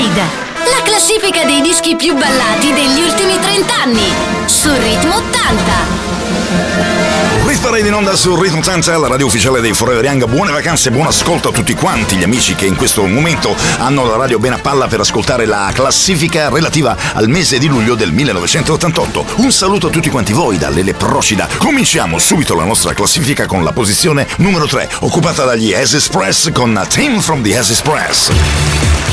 Ride, la classifica dei dischi più ballati degli ultimi 30 anni, su Ritmo 80. Rit Parade in onda su Ritmo 80, la radio ufficiale dei Forever Young. Buone vacanze e buon ascolto a tutti quanti gli amici che in questo momento hanno la radio ben a palla per ascoltare la classifica relativa al mese di luglio del 1988. Un saluto a tutti quanti voi da Lele Procida. Cominciamo subito la nostra classifica con la posizione numero 3, occupata dagli S Express con Team from the S Express.